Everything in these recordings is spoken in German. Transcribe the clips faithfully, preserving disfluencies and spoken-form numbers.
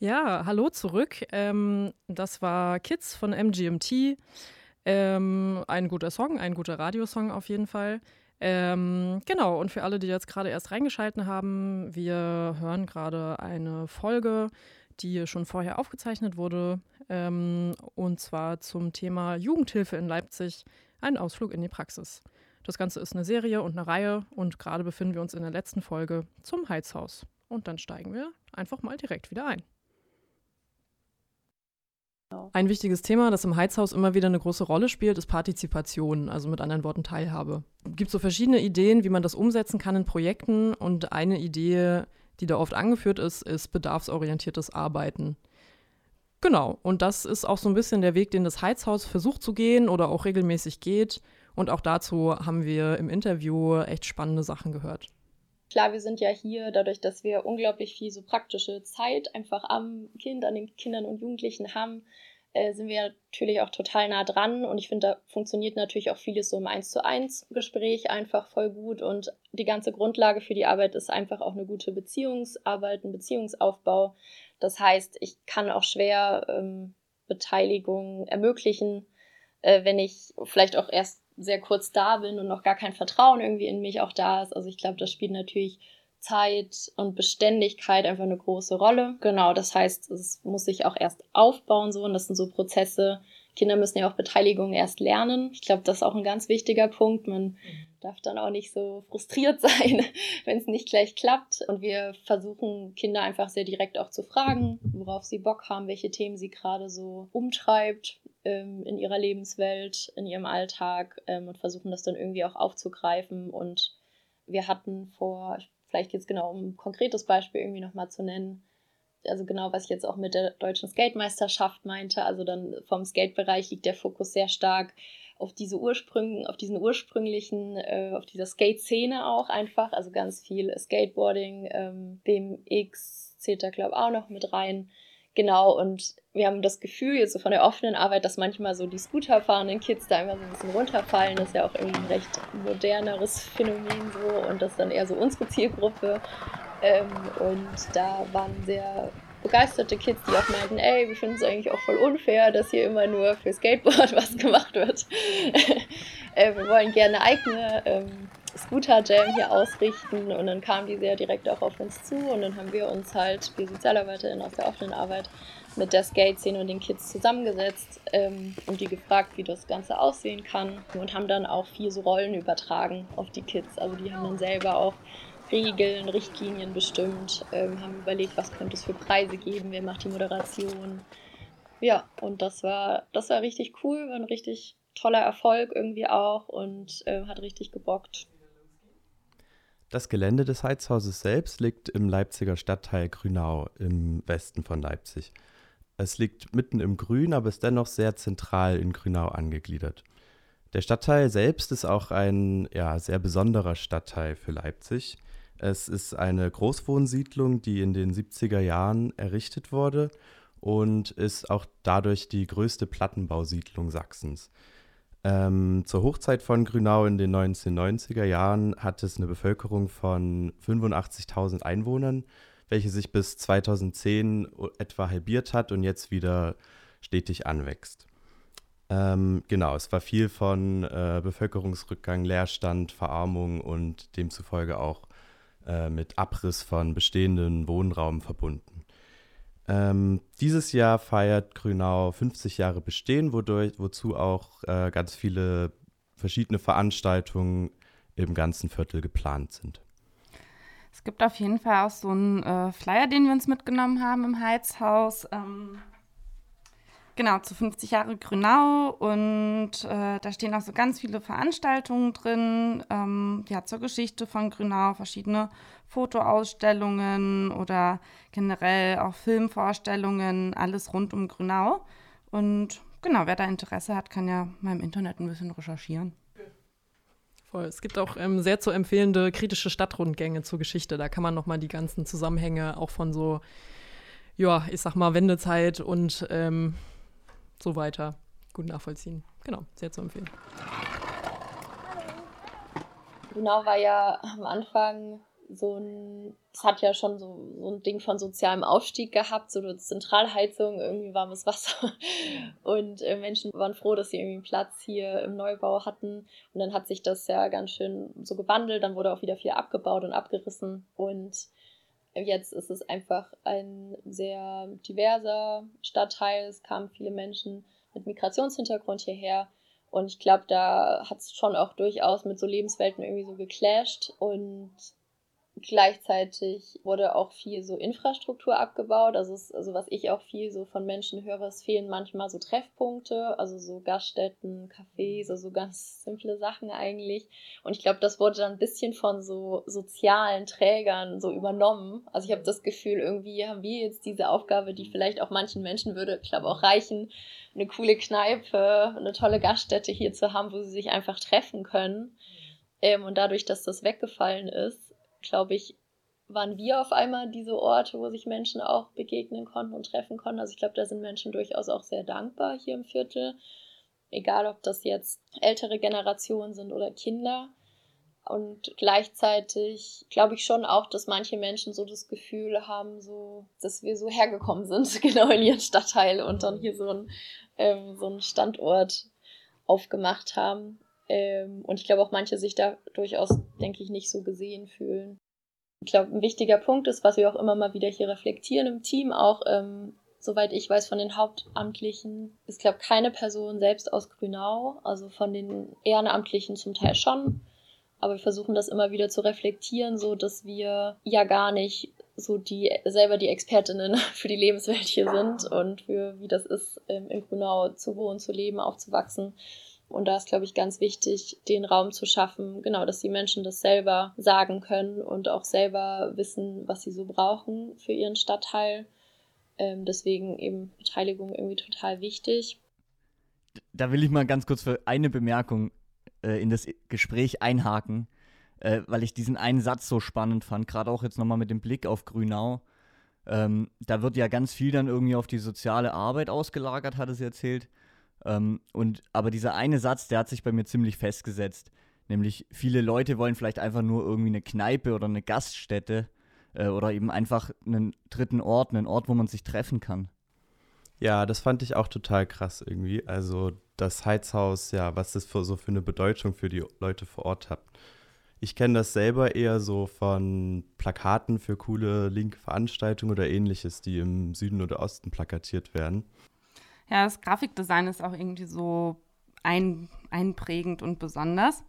Ja, hallo zurück. Ähm, das war Kids von M G M T. Ähm, ein guter Song, ein guter Radiosong auf jeden Fall. Ähm, genau, und für alle, die jetzt gerade erst reingeschalten haben, wir hören gerade eine Folge, die schon vorher aufgezeichnet wurde, ähm, und zwar zum Thema Jugendhilfe in Leipzig, ein Ausflug in die Praxis. Das Ganze ist eine Serie und eine Reihe und gerade befinden wir uns in der letzten Folge zum Heizhaus. Und dann steigen wir einfach mal direkt wieder ein. Ein wichtiges Thema, das im Heizhaus immer wieder eine große Rolle spielt, ist Partizipation, also mit anderen Worten Teilhabe. Es gibt so verschiedene Ideen, wie man das umsetzen kann in Projekten, und eine Idee, die da oft angeführt ist, ist bedarfsorientiertes Arbeiten. Genau, und das ist auch so ein bisschen der Weg, den das Heizhaus versucht zu gehen oder auch regelmäßig geht. Und auch dazu haben wir im Interview echt spannende Sachen gehört. Klar, wir sind ja hier, dadurch, dass wir unglaublich viel so praktische Zeit einfach am Kind, an den Kindern und Jugendlichen haben, äh, sind wir natürlich auch total nah dran. Und ich finde, da funktioniert natürlich auch vieles so im eins zu eins Gespräch einfach voll gut. Und die ganze Grundlage für die Arbeit ist einfach auch eine gute Beziehungsarbeit, ein Beziehungsaufbau. Das heißt, ich kann auch schwer ähm, Beteiligung ermöglichen, äh, wenn ich vielleicht auch erst sehr kurz da bin und noch gar kein Vertrauen irgendwie in mich auch da ist. Also ich glaube, das spielt natürlich Zeit und Beständigkeit einfach eine große Rolle. Genau, das heißt, es muss sich auch erst aufbauen so, und das sind so Prozesse. Kinder müssen ja auch Beteiligung erst lernen. Ich glaube, das ist auch ein ganz wichtiger Punkt. Man mhm. darf dann auch nicht so frustriert sein, wenn es nicht gleich klappt. Und wir versuchen, Kinder einfach sehr direkt auch zu fragen, worauf sie Bock haben, welche Themen sie gerade so umtreibt ähm, in ihrer Lebenswelt, in ihrem Alltag, ähm, und versuchen das dann irgendwie auch aufzugreifen. Und wir hatten vor, vielleicht jetzt genau, um ein konkretes Beispiel irgendwie nochmal zu nennen, also genau, was ich jetzt auch mit der deutschen Skate-Meisterschaft meinte, also dann vom Skate-Bereich liegt der Fokus sehr stark auf diese Ursprüngen, auf diesen ursprünglichen, äh, auf dieser Skate-Szene auch einfach, also ganz viel Skateboarding, ähm, B M X zählt da glaube ich auch noch mit rein. Genau, und wir haben das Gefühl, jetzt so von der offenen Arbeit, dass manchmal so die Scooter fahrenden Kids da immer so ein bisschen runterfallen. Das ist ja auch irgendwie ein recht moderneres Phänomen so, und das ist dann eher so unsere Zielgruppe. Ähm, und da waren sehr begeisterte Kids, die auch meinten, ey, wir finden es eigentlich auch voll unfair, dass hier immer nur für Skateboard was gemacht wird. äh, wir wollen gerne eine eigene ähm, Scooter-Jam hier ausrichten, und dann kamen die sehr direkt auch auf uns zu, und dann haben wir uns halt, wir SozialarbeiterInnen aus der offenen Arbeit, mit der Skate-Szene und den Kids zusammengesetzt ähm, und die gefragt, wie das Ganze aussehen kann, und haben dann auch viel so Rollen übertragen auf die Kids. Also die haben dann selber auch Regeln, Richtlinien bestimmt, ähm, haben überlegt, was könnte es für Preise geben, wer macht die Moderation. Ja, und das war, das war richtig cool, war ein richtig toller Erfolg irgendwie auch, und äh, hat richtig gebockt. Das Gelände des Heizhauses selbst liegt im Leipziger Stadtteil Grünau im Westen von Leipzig. Es liegt mitten im Grün, aber ist dennoch sehr zentral in Grünau angegliedert. Der Stadtteil selbst ist auch ein ja, sehr besonderer Stadtteil für Leipzig. Es ist eine Großwohnsiedlung, die in den siebziger Jahren errichtet wurde und ist auch dadurch die größte Plattenbausiedlung Sachsens. Ähm, zur Hochzeit von Grünau in den neunzehnhundertneunziger Jahren hatte es eine Bevölkerung von fünfundachtzigtausend Einwohnern, welche sich bis zweitausendzehn etwa halbiert hat und jetzt wieder stetig anwächst. Ähm, genau, es war viel von äh, Bevölkerungsrückgang, Leerstand, Verarmung und demzufolge auch äh, mit Abriss von bestehenden Wohnraum verbunden. Ähm, dieses Jahr feiert Grünau fünfzig Jahre Bestehen, wodurch, wozu auch äh, ganz viele verschiedene Veranstaltungen im ganzen Viertel geplant sind. Es gibt auf jeden Fall auch so einen äh, Flyer, den wir uns mitgenommen haben im Heizhaus. Ähm, genau, zu fünfzig Jahre Grünau, und äh, da stehen auch so ganz viele Veranstaltungen drin, ähm, ja, zur Geschichte von Grünau, verschiedene Fotoausstellungen oder generell auch Filmvorstellungen, alles rund um Grünau. Und genau, wer da Interesse hat, kann ja mal im Internet ein bisschen recherchieren. Voll. Es gibt auch ähm, sehr zu empfehlende kritische Stadtrundgänge zur Geschichte. Da kann man nochmal die ganzen Zusammenhänge auch von so, ja, ich sag mal, Wendezeit und ähm, so weiter gut nachvollziehen. Genau, sehr zu empfehlen. Grünau war ja am Anfang so ein, es hat ja schon so, so ein Ding von sozialem Aufstieg gehabt, so eine Zentralheizung, irgendwie warmes Wasser und äh, Menschen waren froh, dass sie irgendwie einen Platz hier im Neubau hatten und dann hat sich das ja ganz schön so gewandelt, dann wurde auch wieder viel abgebaut und abgerissen und jetzt ist es einfach ein sehr diverser Stadtteil, es kamen viele Menschen mit Migrationshintergrund hierher und ich glaube, da hat es schon auch durchaus mit so Lebenswelten irgendwie so geclasht und gleichzeitig wurde auch viel so Infrastruktur abgebaut, also, es, also was ich auch viel so von Menschen höre, es fehlen manchmal so Treffpunkte, also so Gaststätten, Cafés, also so ganz simple Sachen eigentlich und ich glaube, das wurde dann ein bisschen von so sozialen Trägern so übernommen, also ich habe das Gefühl, irgendwie haben wir jetzt diese Aufgabe, die vielleicht auch manchen Menschen würde, ich glaube auch reichen, eine coole Kneipe, eine tolle Gaststätte hier zu haben, wo sie sich einfach treffen können ähm, und dadurch, dass das weggefallen ist, glaube ich, waren wir auf einmal diese Orte, wo sich Menschen auch begegnen konnten und treffen konnten. Also ich glaube, da sind Menschen durchaus auch sehr dankbar hier im Viertel. Egal, ob das jetzt ältere Generationen sind oder Kinder. Und gleichzeitig glaube ich schon auch, dass manche Menschen so das Gefühl haben, so, dass wir so hergekommen sind, genau in ihren Stadtteil und dann hier so ein, ähm, so einen Standort aufgemacht haben. Ähm, und ich glaube auch manche sich da durchaus, denke ich, nicht so gesehen fühlen. Ich glaube, ein wichtiger Punkt ist, was wir auch immer mal wieder hier reflektieren im Team, auch ähm, soweit ich weiß von den Hauptamtlichen, ist, glaube ich, keine Person selbst aus Grünau, also von den Ehrenamtlichen zum Teil schon, aber wir versuchen das immer wieder zu reflektieren, so dass wir ja gar nicht so die selber die Expertinnen für die Lebenswelt hier sind und für wie das ist, ähm, in Grünau zu wohnen, zu leben, aufzuwachsen. Und da ist, glaube ich, ganz wichtig, den Raum zu schaffen, genau, dass die Menschen das selber sagen können und auch selber wissen, was sie so brauchen für ihren Stadtteil. Ähm, deswegen eben Beteiligung irgendwie total wichtig. Da will ich mal ganz kurz für eine Bemerkung äh, in das Gespräch einhaken, äh, weil ich diesen einen Satz so spannend fand, gerade auch jetzt nochmal mit dem Blick auf Grünau. Ähm, da wird ja ganz viel dann irgendwie auf die soziale Arbeit ausgelagert, hat es erzählt. Ähm, und, aber dieser eine Satz, der hat sich bei mir ziemlich festgesetzt. Nämlich, viele Leute wollen vielleicht einfach nur irgendwie eine Kneipe oder eine Gaststätte äh, oder eben einfach einen dritten Ort, einen Ort, wo man sich treffen kann. Ja, das fand ich auch total krass irgendwie. Also das Heizhaus, ja, was das für, so für eine Bedeutung für die Leute vor Ort hat. Ich kenne das selber eher so von Plakaten für coole linke Veranstaltungen oder ähnliches, die im Süden oder Osten plakatiert werden. Ja, das Grafikdesign ist auch irgendwie so ein, einprägend und besonders.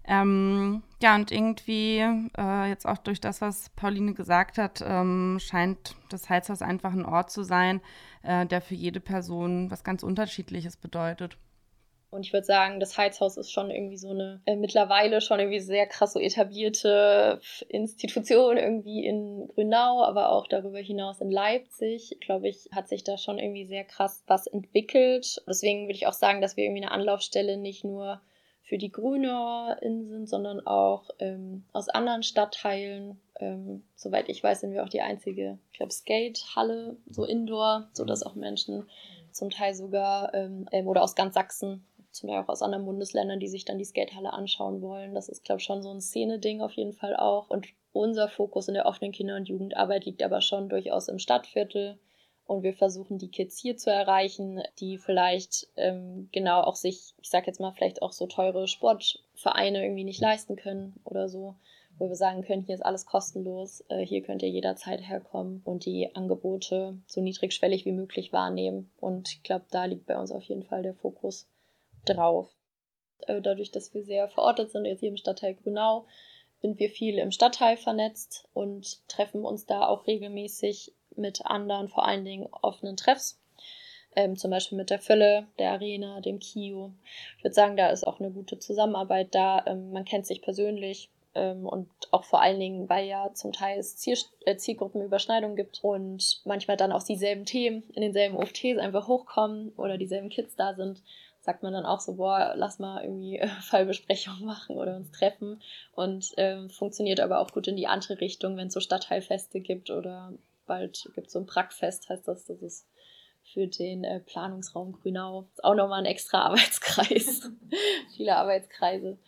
Ähm, ja, und irgendwie, äh, jetzt auch durch das, was Pauline gesagt hat, ähm, scheint das Heizhaus einfach ein Ort zu sein, äh, der für jede Person was ganz Unterschiedliches bedeutet. Und ich würde sagen, das Heizhaus ist schon irgendwie so eine äh, mittlerweile schon irgendwie sehr krass so etablierte Institution irgendwie in Grünau, aber auch darüber hinaus in Leipzig, glaube ich, hat sich da schon irgendwie sehr krass was entwickelt. Deswegen würde ich auch sagen, dass wir irgendwie eine Anlaufstelle nicht nur für die GrünauerInnen sind, sondern auch ähm, aus anderen Stadtteilen. Ähm, soweit ich weiß, sind wir auch die einzige, ich glaube, Skatehalle, so Indoor, sodass auch Menschen zum Teil sogar ähm, oder aus ganz Sachsen, zum Teil auch aus anderen Bundesländern, die sich dann die Skatehalle anschauen wollen. Das ist, glaube ich, schon so ein Szene-Ding auf jeden Fall auch. Und unser Fokus in der offenen Kinder- und Jugendarbeit liegt aber schon durchaus im Stadtviertel. Und wir versuchen, die Kids hier zu erreichen, die vielleicht ähm, genau auch sich, ich sag jetzt mal, vielleicht auch so teure Sportvereine irgendwie nicht leisten können oder so, wo wir sagen können, hier ist alles kostenlos, äh, hier könnt ihr jederzeit herkommen und die Angebote so niedrigschwellig wie möglich wahrnehmen. Und ich glaube, da liegt bei uns auf jeden Fall der Fokus drauf. Äh, dadurch, dass wir sehr verortet sind, jetzt hier im Stadtteil Grünau, sind wir viel im Stadtteil vernetzt und treffen uns da auch regelmäßig mit anderen, vor allen Dingen offenen Treffs. Ähm, zum Beispiel mit der Fülle, der Arena, dem Kio. Ich würde sagen, da ist auch eine gute Zusammenarbeit da. Ähm, man kennt sich persönlich. Ähm, und auch vor allen Dingen, weil ja zum Teil es Ziel, äh, Zielgruppenüberschneidungen gibt und manchmal dann auch dieselben Themen in denselben O F Ts einfach hochkommen oder dieselben Kids da sind, sagt man dann auch so, boah, lass mal irgendwie äh, Fallbesprechungen machen oder uns treffen und ähm, funktioniert aber auch gut in die andere Richtung, wenn es so Stadtteilfeste gibt oder bald gibt es so ein Prackfest, heißt das, das ist für den äh, Planungsraum Grünau. Das ist auch nochmal ein extra Arbeitskreis, viele Arbeitskreise.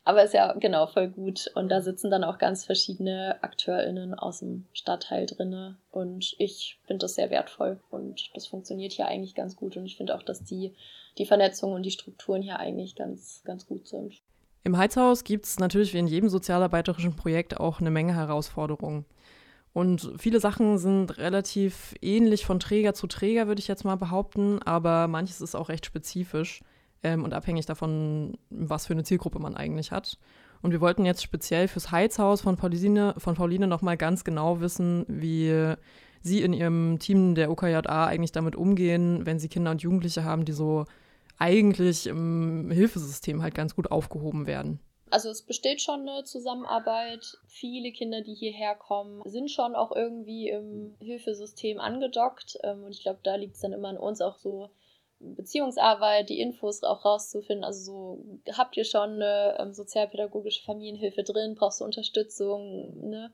Aber ist ja genau voll gut. Und da sitzen dann auch ganz verschiedene AkteurInnen aus dem Stadtteil drin. Und ich finde das sehr wertvoll. Und das funktioniert hier eigentlich ganz gut. Und ich finde auch, dass die, die Vernetzung und die Strukturen hier eigentlich ganz, ganz gut sind. Im Heizhaus gibt es natürlich wie in jedem sozialarbeiterischen Projekt auch eine Menge Herausforderungen. Und viele Sachen sind relativ ähnlich von Träger zu Träger, würde ich jetzt mal behaupten. Aber manches ist auch recht spezifisch. Ähm, und abhängig davon, was für eine Zielgruppe man eigentlich hat. Und wir wollten jetzt speziell fürs Heizhaus von Pauline, von Pauline nochmal ganz genau wissen, wie sie in ihrem Team der O K J A eigentlich damit umgehen, wenn sie Kinder und Jugendliche haben, die so eigentlich im Hilfesystem halt ganz gut aufgehoben werden. Also es besteht schon eine Zusammenarbeit. Viele Kinder, die hierher kommen, sind schon auch irgendwie im Hilfesystem angedockt. Und ich glaube, da liegt es dann immer an uns auch so, Beziehungsarbeit, die Infos auch rauszufinden. Also so, habt ihr schon eine ähm, sozialpädagogische Familienhilfe drin? Brauchst du Unterstützung? Ne?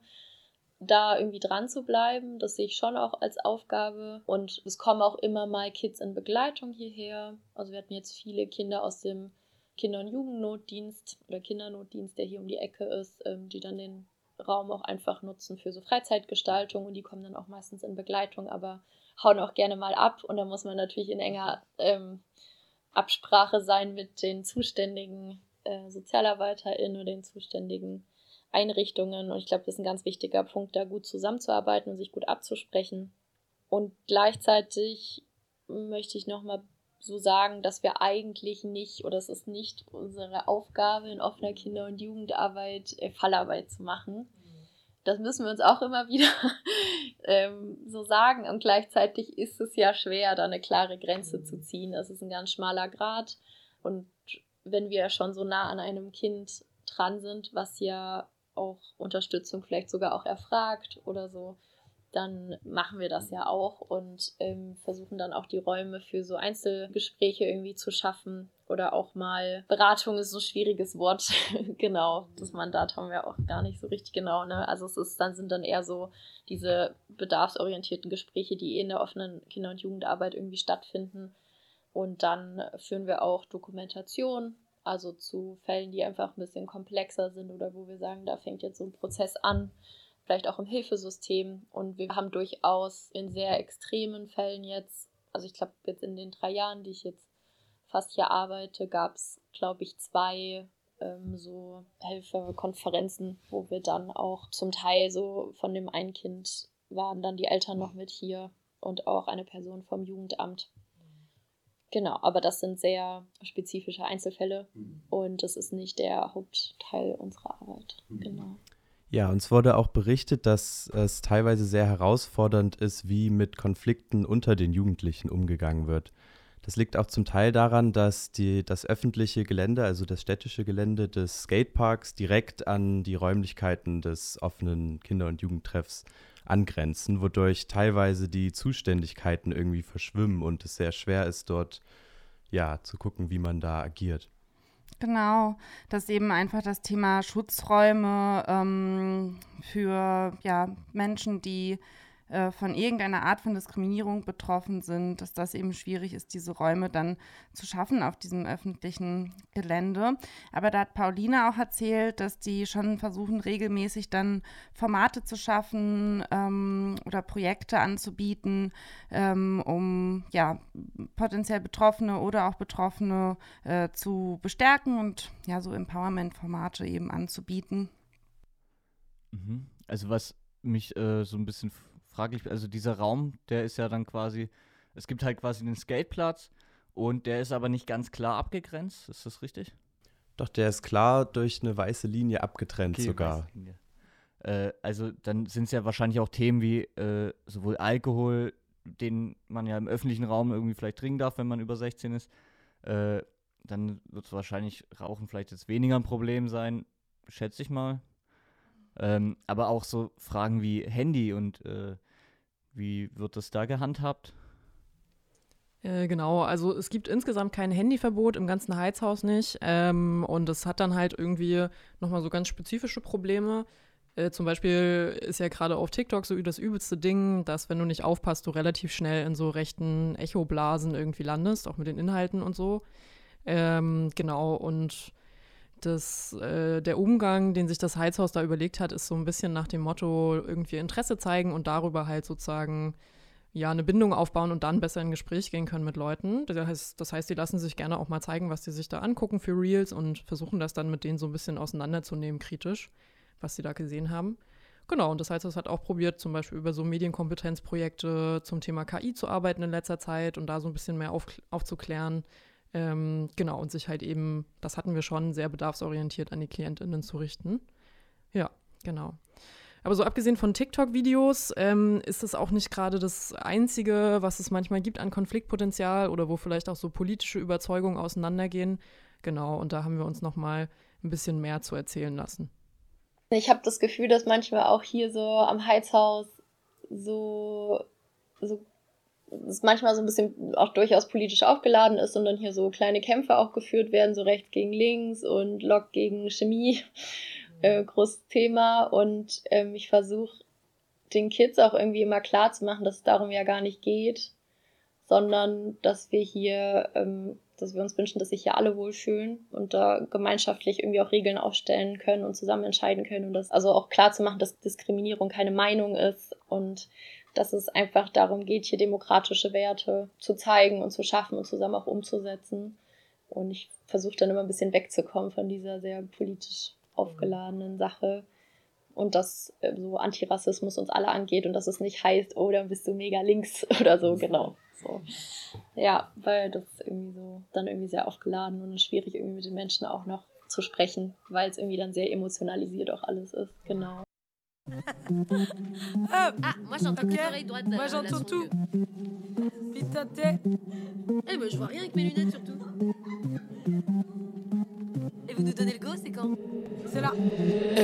Da irgendwie dran zu bleiben, das sehe ich schon auch als Aufgabe. Und es kommen auch immer mal Kids in Begleitung hierher. Also wir hatten jetzt viele Kinder aus dem Kinder- und Jugendnotdienst oder Kindernotdienst, der hier um die Ecke ist, ähm, die dann den Raum auch einfach nutzen für so Freizeitgestaltung. Und die kommen dann auch meistens in Begleitung, aber hauen auch gerne mal ab und da muss man natürlich in enger ähm, Absprache sein mit den zuständigen äh, SozialarbeiterInnen oder den zuständigen Einrichtungen und ich glaube, das ist ein ganz wichtiger Punkt, da gut zusammenzuarbeiten und sich gut abzusprechen. Und gleichzeitig möchte ich nochmal so sagen, dass wir eigentlich nicht, oder es ist nicht unsere Aufgabe in offener Kinder- und Jugendarbeit, äh, Fallarbeit zu machen. Das müssen wir uns auch immer wieder ähm, so sagen. Und gleichzeitig ist es ja schwer, da eine klare Grenze zu ziehen. Es ist ein ganz schmaler Grat. Und wenn wir schon so nah an einem Kind dran sind, was ja auch Unterstützung vielleicht sogar auch erfragt oder so, dann machen wir das ja auch und ähm, versuchen dann auch die Räume für so Einzelgespräche irgendwie zu schaffen oder auch mal, Beratung ist so ein schwieriges Wort, genau, das Mandat haben wir auch gar nicht so richtig genau, ne? Also es ist, dann sind dann eher so diese bedarfsorientierten Gespräche, die eh in der offenen Kinder- und Jugendarbeit irgendwie stattfinden und dann führen wir auch Dokumentation, also zu Fällen, die einfach ein bisschen komplexer sind oder wo wir sagen, da fängt jetzt so ein Prozess an, vielleicht auch im Hilfesystem. Und wir haben durchaus in sehr extremen Fällen jetzt, also ich glaube jetzt in den drei Jahren, die ich jetzt fast hier arbeite, gab es, glaube ich, zwei ähm, so Helferkonferenzen, wo wir dann auch zum Teil so von dem einen Kind waren dann die Eltern noch mit hier und auch eine Person vom Jugendamt. Genau, aber das sind sehr spezifische Einzelfälle und das ist nicht der Hauptteil unserer Arbeit. Genau. Ja, uns wurde auch berichtet, dass es teilweise sehr herausfordernd ist, wie mit Konflikten unter den Jugendlichen umgegangen wird. Das liegt auch zum Teil daran, dass die, das öffentliche Gelände, also das städtische Gelände des Skateparks, direkt an die Räumlichkeiten des offenen Kinder- und Jugendtreffs angrenzen, wodurch teilweise die Zuständigkeiten irgendwie verschwimmen und es sehr schwer ist, dort ja, zu gucken, wie man da agiert. Genau, dass eben einfach das Thema Schutzräume ähm, für ja, Menschen, die äh, von irgendeiner Art von Diskriminierung betroffen sind, dass das eben schwierig ist, diese Räume dann zu schaffen auf diesem öffentlichen Gelände. Aber da hat Pauline auch erzählt, dass die schon versuchen, regelmäßig dann Formate zu schaffen ähm, oder Projekte anzubieten, ähm, um ja, potenziell Betroffene oder auch Betroffene äh, zu bestärken und ja, so Empowerment-Formate eben anzubieten. Mhm. Also was mich äh, so ein bisschen fraglich, also dieser Raum, der ist ja dann quasi, es gibt halt quasi den Skateplatz und der ist aber nicht ganz klar abgegrenzt, ist das richtig? Doch, der ist klar durch eine weiße Linie abgetrennt Okay, sogar. weiße Linie. Äh, also dann sind es ja wahrscheinlich auch Themen wie äh, sowohl Alkohol, den man ja im öffentlichen Raum irgendwie vielleicht trinken darf, wenn man über sechzehn ist. Äh, dann wird es wahrscheinlich Rauchen vielleicht jetzt weniger ein Problem sein, schätze ich mal. Ähm, aber auch so Fragen wie Handy und äh, wie wird das da gehandhabt? Äh, genau, also es gibt insgesamt kein Handyverbot, im ganzen Heizhaus nicht. Ähm, und es hat dann halt irgendwie nochmal so ganz spezifische Probleme. Äh, zum Beispiel ist ja gerade auf TikTok so das übelste Ding, dass, wenn du nicht aufpasst, du relativ schnell in so rechten Echoblasen irgendwie landest, auch mit den Inhalten und so. Ähm, genau, und das, äh, der Umgang, den sich das Heizhaus da überlegt hat, ist so ein bisschen nach dem Motto irgendwie Interesse zeigen und darüber halt sozusagen ja eine Bindung aufbauen und dann besser in Gespräch gehen können mit Leuten. Das heißt, das heißt, die lassen sich gerne auch mal zeigen, was die sich da angucken für Reels und versuchen das dann mit denen so ein bisschen auseinanderzunehmen, kritisch, was sie da gesehen haben. Genau, und das heißt, es hat auch probiert, zum Beispiel über so Medienkompetenzprojekte zum Thema K I zu arbeiten in letzter Zeit und da so ein bisschen mehr auf, aufzuklären. Ähm, genau, und sich halt eben, das hatten wir schon, sehr bedarfsorientiert an die KlientInnen zu richten. Ja, genau. Aber so abgesehen von TikTok-Videos ähm, ist es auch nicht gerade das Einzige, was es manchmal gibt an Konfliktpotenzial oder wo vielleicht auch so politische Überzeugungen auseinandergehen. Genau, und da haben wir uns noch mal ein bisschen mehr zu erzählen lassen. Ich habe das Gefühl, dass manchmal auch hier so am Heizhaus so, so es manchmal so ein bisschen auch durchaus politisch aufgeladen ist und dann hier so kleine Kämpfe auch geführt werden, so rechts gegen links und Lok gegen Chemie. Äh, großes Thema und ähm, ich versuche den Kids auch irgendwie immer klar zu machen, dass es darum ja gar nicht geht, sondern dass wir hier, ähm, dass wir uns wünschen, dass sich hier alle wohlfühlen und da gemeinschaftlich irgendwie auch Regeln aufstellen können und zusammen entscheiden können und das also auch klar zu machen, dass Diskriminierung keine Meinung ist und dass es einfach darum geht, hier demokratische Werte zu zeigen und zu schaffen und zusammen auch umzusetzen. Und ich versuche dann immer ein bisschen wegzukommen von dieser sehr politisch aufgeladenen Sache und dass äh, so Antirassismus uns alle angeht und dass es nicht heißt, oh, dann bist du mega links oder so, genau. So. Ja, weil das irgendwie so dann irgendwie sehr aufgeladen und schwierig irgendwie mit den Menschen auch noch zu sprechen, weil es irgendwie dann sehr emotionalisiert auch alles ist, genau. Ah, moi j'entends que l'oreille droite. Moi j'entends tout. Putain, t'es. Eh ben je vois rien avec mes lunettes surtout. Et vous nous donnez le go, c'est quand? C'est là.